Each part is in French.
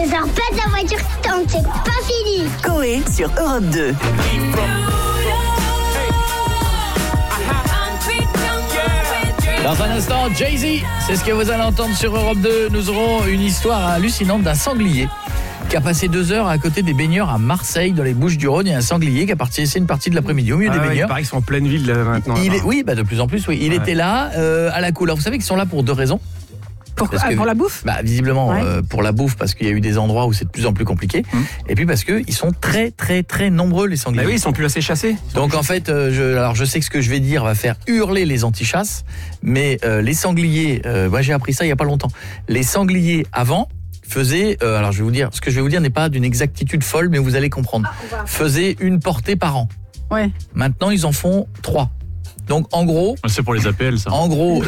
16h, pas la voiture qui tombe, c'est pas fini. Coé sur Europe 2. Dans un instant, Jay-Z, c'est ce que vous allez entendre sur Europe 2. Nous aurons une histoire hallucinante d'un sanglier qui a passé 2 heures à côté des baigneurs à Marseille, dans les Bouches-du-Rhône. Il y a un sanglier qui a passé une partie de l'après-midi au milieu des baigneurs. Il paraît qu'ils sont en pleine ville maintenant. Oui, de plus en plus, oui. Il était là, à la couleur. Vous savez qu'ils sont là pour 2 raisons. Pour la bouffe ? Visiblement, pour la bouffe, parce qu'il y a eu des endroits où c'est de plus en plus compliqué. Et puis parce qu'ils sont très, très, très nombreux, les sangliers. Oui, ils sont plus assez chassés. Donc en fait, je sais que ce que je vais dire va faire hurler les anti-chasses, mais les sangliers, moi j'ai appris ça il y a pas longtemps. Les sangliers avant faisaient, alors je vais vous dire, ce que je vais vous dire n'est pas d'une exactitude folle, mais vous allez comprendre. Faisaient une portée par an. Ouais. Maintenant, ils en font 3. Donc en gros, c'est pour les APL ça. En gros,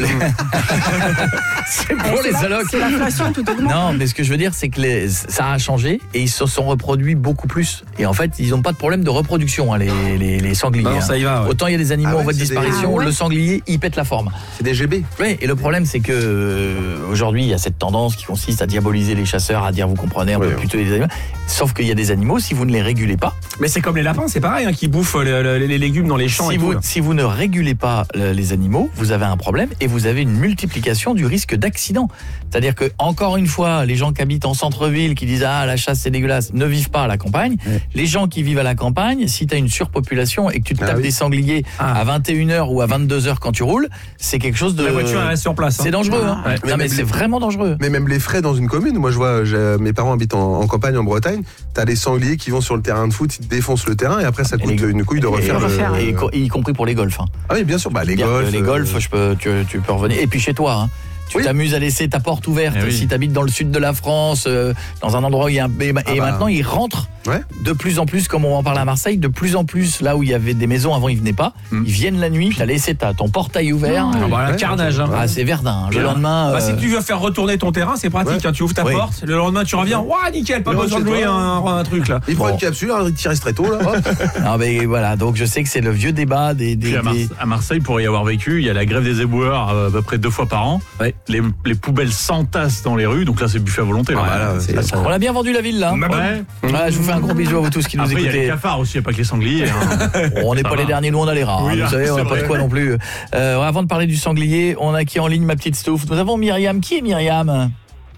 c'est pour les allocs. C'est l'inflation tout augmente. Non, mais ce que je veux dire c'est que ça a changé et ils se sont reproduits beaucoup plus. Et en fait, ils n'ont pas de problème de reproduction les sangliers. Non, ça y va. Ouais. Autant il y a des animaux en voie de disparition, le sanglier, il pète la forme. C'est des GB. Oui, et le problème c'est que aujourd'hui, il y a cette tendance qui consiste à diaboliser les chasseurs, à dire vous comprenez, on peut plutôt les animaux. Sauf qu'il y a des animaux, si vous ne les régulez pas. Mais c'est comme les lapins, c'est pareil, qui bouffent les légumes dans les champs. Si vous ne régulez pas les animaux, vous avez un problème et vous avez une multiplication du risque d'accident. C'est-à-dire que, encore une fois, les gens qui habitent en centre-ville, qui disent la chasse c'est dégueulasse, ne vivent pas à la campagne. Les gens qui vivent à la campagne, si tu as une surpopulation et que tu te tapes des sangliers à 21h ou à 22h quand tu roules, c'est quelque chose de... La voiture reste sur place. C'est dangereux. Non mais c'est vraiment dangereux. Mais même les frais dans une commune, moi je vois, mes parents habitent en campagne en Bretagne, t'as des sangliers qui vont sur le terrain de foot, ils défoncent le terrain et après ça coûte une couille de refaire y compris pour les golfs. Ah oui, bien sûr, les golfs, tu peux revenir. Et puis chez toi, tu t'amuses à laisser ta porte ouverte si tu habites dans le sud de la France, dans un endroit où il y a un... Et maintenant, ils rentrent de plus en plus, comme on en parle à Marseille, de plus en plus, là où il y avait des maisons, avant ils venaient pas, ils viennent la nuit, tu as laissé ton portail ouvert. Carnage. C'est Verdun. Le lendemain... Si tu veux faire retourner ton terrain, c'est pratique. Tu ouvres ta porte, le lendemain tu reviens, nickel, pas besoin de louer un truc là. Il prend une capsule, il tire très tôt là. Non mais voilà, donc je sais que c'est le vieux débat à Marseille, pour y avoir vécu, il y a la grève des éboueurs à peu près 2 fois par an. Les poubelles s'entassent dans les rues, donc là c'est buffet à volonté. On a bien vendu la ville là. Je vous fais un gros bisou à vous tous qui nous écoutez. Il y a les cafards aussi, il n'y a pas que les sangliers. On n'est pas les derniers, nous on a les rats. Vous savez, on n'a pas de quoi non plus. Avant de parler du sanglier, on a qui en ligne, ma petite Stouff? Nous avons Myriam. Qui est Myriam?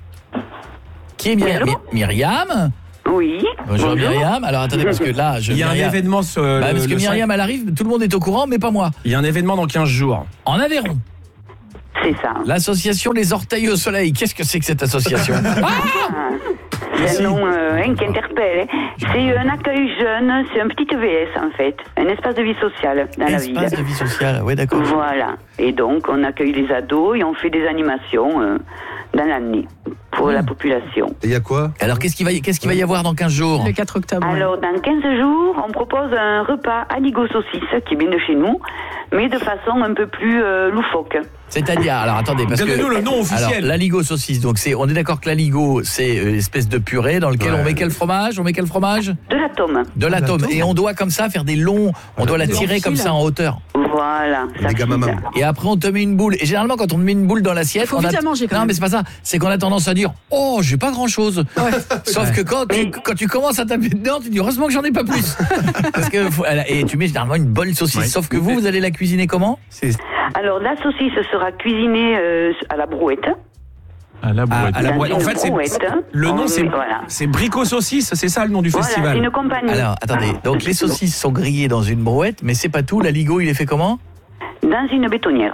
Myriam? Oui. Bonjour Myriam. Alors attendez, parce que là, il y a un événement parce que Myriam, elle arrive, tout le monde est au courant, mais pas moi. Il y a un événement dans 15 jours. En Aveyron. C'est ça. L'association Les Orteils au Soleil. Qu'est-ce que c'est que cette association? C'est un nom qui interpelle. C'est un accueil jeune, c'est un petit EVS en fait, un espace de vie sociale dans la ville. Espace de vie sociale, oui d'accord. Voilà. Et donc on accueille les ados et on fait des animations dans l'année pour la population. Et il y a quoi? Alors qu'est-ce qu'il va y avoir dans 15 jours? Le 4 octobre. Alors dans 15 jours, on propose un repas aligot-saucisse qui vient de chez nous, mais de façon un peu plus loufoque. C'est-à-dire, alors attendez, parce que... Donnez-nous le nom officiel. Alors, l'aligot saucisse, donc on est d'accord que l'aligot, c'est une espèce de purée dans lequel on met quel fromage? De la tome. De la tome. Et on doit comme ça faire des longs, on doit la tirer comme ça en hauteur. Voilà. Et après on te met une boule. Et généralement quand on met une boule dans l'assiette, faut vite la manger quand même. Non mais c'est pas ça, c'est qu'on a tendance à dire j'ai pas grand chose. Sauf que quand tu commences à taper dedans, tu dis heureusement que j'en ai pas plus. Parce que et tu mets généralement une bonne saucisse. Sauf que vous allez la cuisiner comment? Alors la saucisse sera cuisinée à la brouette. À la brouette. À la brouette. En fait, le nom c'est Bricot Saucisse, c'est ça le nom du festival. C'est une compagnie. Alors attendez, donc les saucisses sont grillées dans une brouette, mais c'est pas tout. L'aligot il est fait comment? Dans une bétonnière.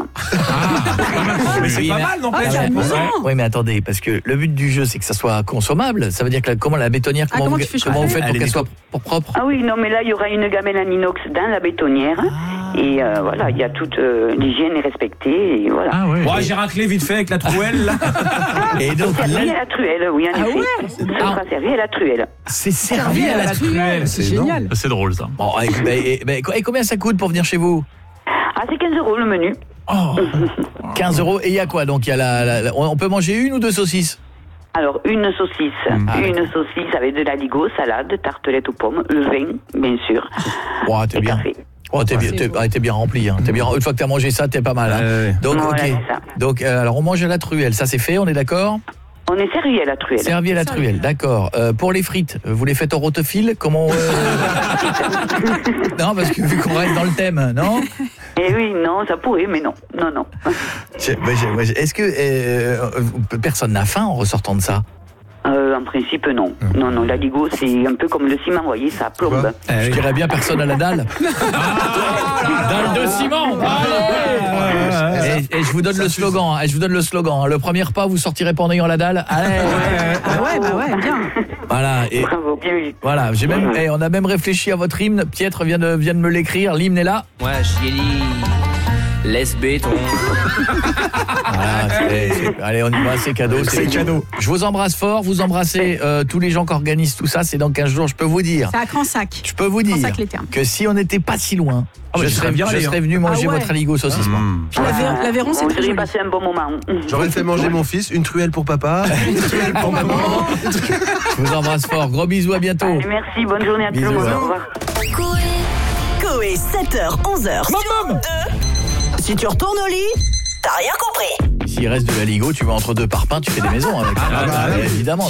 Mais c'est pas mal, non? Oui, mais attendez, parce que le but du jeu, c'est que ça soit consommable. Ça veut dire que comment la bétonnière, comment vous faites pour qu'elle soit propre? Ah oui, non, mais là, il y aura une gamelle en inox dans la bétonnière. Et voilà, il y a toute l'hygiène est respectée. Et voilà. J'ai raclé vite fait avec la truelle. Et donc, servi à la truelle, oui, en effet. Ça sera servi à la truelle. C'est servi à la truelle. C'est génial. C'est drôle, ça. Bon, et combien ça coûte pour venir chez vous? C'est 15 € le menu. 15 €. Et il y a quoi? Donc, il y a on peut manger une ou deux saucisses? Alors, une saucisse. Une saucisse avec de l'aligot, salade, tartelette aux pommes, le vin, bien sûr. T'es bien. T'es bien rempli. T'es bien. Une fois que t'as mangé ça, t'es pas mal. Donc, voilà, ok. Donc, alors, on mange à la truelle. Ça, c'est fait, on est d'accord? On est servi à la truelle. Servi à la truelle, d'accord. Pour les frites, vous les faites au rotefil? Comment Non, parce que vu qu'on reste dans le thème, non? Eh oui, non, ça pourrait, mais non. Non. Est-ce que personne n'a faim en ressortant de ça? En principe, non. Non, la Ligo, c'est un peu comme le ciment, vous voyez, ça plombe. Je dirais bien personne à la dalle. Dalle de ciment. Et je vous donne le slogan. Le premier repas, vous sortirez pas en ayant la dalle. Allez. Ouais, bien. Voilà. Et bravo, bien vu. voilà. On a même réfléchi à votre hymne. Pietre vient de me l'écrire. L'hymne est là. Ouais, Chélie, laisse béton. Voilà, allez, on y va, c'est cadeau. C'est cadeau. Je vous embrasse fort, vous embrassez tous les gens qui organisent tout ça, c'est dans 15 jours, je peux vous dire. C'est à Cransac. Je peux vous dire que si on n'était pas si loin, je serais venu manger votre aligot saucisse. L'Aveyron, c'est très joli. Passé un bon moment. J'aurais fait manger mon fils, une truelle pour papa, une truelle pour maman. Je vous embrasse fort, gros bisous, à bientôt. Allez, merci, bonne journée à tout le monde. Au revoir. Coé, 7h, 11h. Si tu retournes au lit, t'as rien compris. S'il reste de l'aligot, tu vas entre deux parpaings, tu fais des maisons avec. Évidemment.